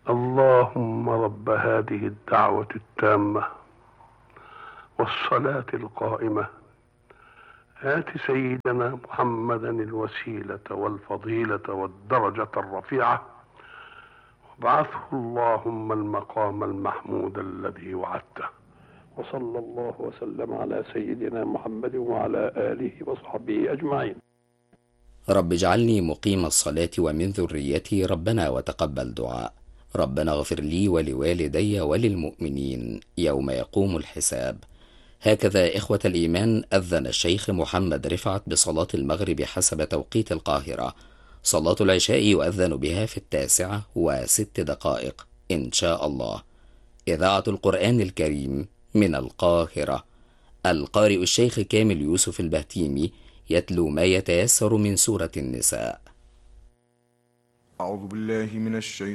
اللهم رب هذه الدعوة التامة والصلاة القائمة، آت سيدنا محمدا الوسيلة والفضيلة والدرجة الرفيعة، وابعثه اللهم المقام المحمود الذي وعدته. وصلى الله وسلم على سيدنا محمد وعلى آله وصحبه أجمعين. رب اجعلني مقيم الصلاة ومن ذريتي، ربنا وتقبل دعاء. ربنا اغفر لي ولوالدي وللمؤمنين يوم يقوم الحساب. هكذا إخوة الإيمان أذن الشيخ محمد رفعت بصلاة المغرب حسب توقيت القاهرة. صلاة العشاء يؤذن بها في 9:06 إن شاء الله. إذاعة القرآن الكريم من القاهرة. القارئ الشيخ كامل يوسف البهتيمي يتلو ما يتيسر من سورة النساء. أعوذ بالله من الشيطان